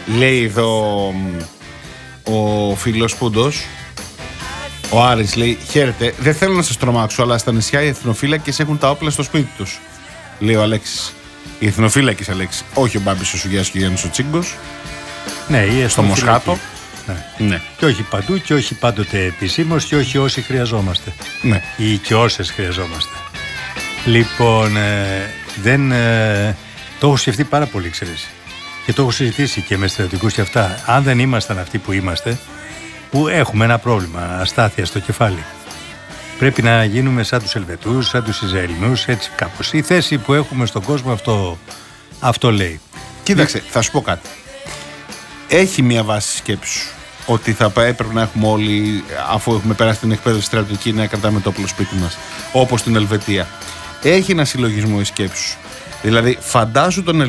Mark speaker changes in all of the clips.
Speaker 1: Λέει εδώ ο φίλος Πούντος, ο Άρης λέει: χαίρετε, δεν θέλω να σας τρομάξω, αλλά στα νησιά οι εθνοφύλακες έχουν τα όπλα στο σπίτι τους. Λέει ο Αλέξης. Οι εθνοφύλακες, Αλέξη. Όχι ο Μπάμπης ο Σουγιάς και ο Γιάννης ο Τσίγκος.
Speaker 2: Ναι,
Speaker 1: στο Μοσχάτο.
Speaker 2: Ναι. Και όχι παντού και όχι πάντοτε επισήμως και όχι όσοι χρειαζόμαστε.
Speaker 1: Ναι.
Speaker 2: Ή και όσες χρειαζόμαστε. Λοιπόν, το έχω σκεφτεί πάρα πολύ, ξέρεις. Και το έχω συζητήσει και με στρατιωτικούς και αυτά. Αν δεν ήμασταν αυτοί που είμαστε, που έχουμε ένα πρόβλημα, αστάθεια στο κεφάλι, πρέπει να γίνουμε σαν τους Ελβετούς, σαν τους Ισραηλινούς, έτσι κάπως. Η θέση που έχουμε στον κόσμο αυτό λέει.
Speaker 1: Κοίταξε, θα σου πω κάτι. Έχει μια βάση σκέψου ότι θα έπρεπε να έχουμε όλοι, αφού έχουμε περάσει την εκπαίδευση στρατιωτική, να κρατάμε το όπλο σπίτι μας, όπως στην Ελβετία. Έχει ένα συλλογισμό η σκέψου. Δηλαδή, φαντάσου τον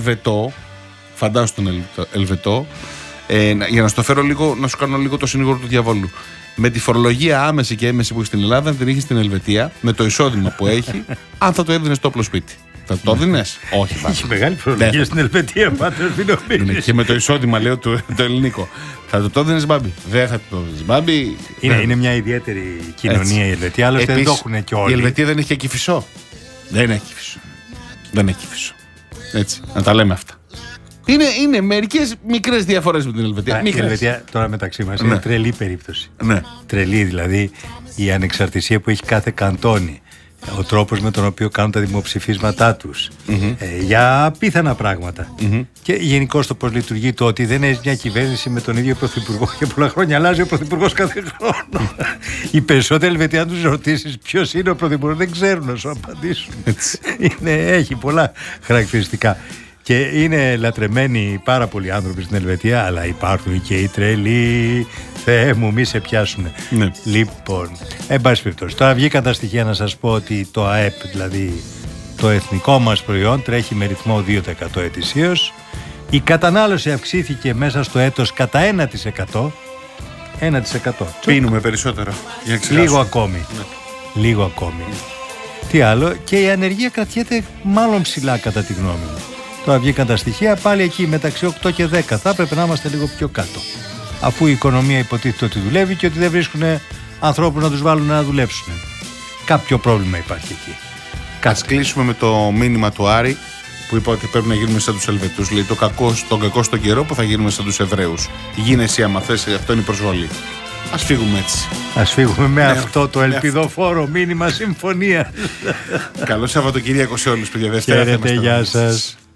Speaker 1: Ελβετό, για να στο φέρω λίγο, να σου κάνω λίγο το συνήγορο του διαβόλου. Με τη φορολογία άμεση και έμεση που έχει στην Ελλάδα, την έχει στην Ελβετία, με το εισόδημα που έχει, αν θα το έδινε το όπλο σπίτι. Θα το έδινες? Όχι, πάντα.
Speaker 2: Έχει μεγάλη φορολογία στην Ελβετία, πάντως, μην νομίζεις.
Speaker 1: Και με το εισόδημα, λέω, το ελληνικό. Θα το έδινες, Μπάμπη? Δεν θα το έδινες, Μπάμπη.
Speaker 2: Είναι μια ιδιαίτερη κοινωνία η Ελβετία, άλλωστε δεν το έχουν και όλοι.
Speaker 1: Η Ελβετία δεν έχει Κηφισό. Δεν έχει Κηφισό. Έτσι, να τα λέμε αυτά. Είναι μερικές μικρές διαφορές με την Ελβετία.
Speaker 2: Η Ελβετία, τώρα μεταξύ μας, είναι τρελή περίπτωση.
Speaker 1: Ναι.
Speaker 2: Τρελή, δηλαδή η ανεξαρτησία που έχει κάθε καντόνι, ο τρόπος με τον οποίο κάνουν τα δημοψηφίσματά τους, για απίθανα πράγματα. Και γενικώς το πώς λειτουργεί το ότι δεν έχει μια κυβέρνηση με τον ίδιο πρωθυπουργό για πολλά χρόνια, αλλάζει ο πρωθυπουργός κάθε χρόνο. Οι περισσότεροι Ελβετοί, αν τους ρωτήσεις ποιος είναι ο πρωθυπουργός, δεν ξέρουν να σου απαντήσουν. Έχει πολλά χαρακτηριστικά. Και είναι λατρεμένοι πάρα πολλοί άνθρωποι στην Ελβετία, αλλά υπάρχουν και οι τρελοί. Θεέ μου, μη σε πιάσουνε.
Speaker 1: Ναι.
Speaker 2: Λοιπόν, εν πάση περιπτώσει, τώρα βγήκαν τα στοιχεία να σας πω ότι το ΑΕΠ, δηλαδή το εθνικό μας προϊόν, τρέχει με ρυθμό 2% ετησίως. Η κατανάλωση αυξήθηκε μέσα στο έτος κατά 1%. 1%.
Speaker 1: Πίνουμε περισσότερο.
Speaker 2: Λίγο ακόμη. Ναι. Λίγο ακόμη. Τι άλλο, και η ανεργία κρατιέται μάλλον ψηλά κατά τη γνώμη μου. Τώρα βγήκαν τα στοιχεία, πάλι εκεί μεταξύ 8 και 10. Θα έπρεπε να είμαστε λίγο πιο κάτω. Αφού η οικονομία υποτίθεται ότι δουλεύει και ότι δεν βρίσκουν ανθρώπους να τους βάλουν να δουλέψουν. Κάποιο πρόβλημα υπάρχει εκεί.
Speaker 1: Ας κλείσουμε με το μήνυμα του Άρη που είπε ότι πρέπει να γίνουμε σαν τους Ελβετούς. Λέει τον κακό στον καιρό που θα γίνουμε σαν τους Εβραίους. Γίνεσαι άμα θες, αυτό είναι η προσβολή. Ας φύγουμε έτσι.
Speaker 2: Ας φύγουμε με αυτό το ελπιδοφόρο μήνυμα συμφωνία.
Speaker 1: Καλό Σαββατοκύριακο σε όλους, παιδιά. Δευτέρα.
Speaker 2: Χαίρετε, γεια σας.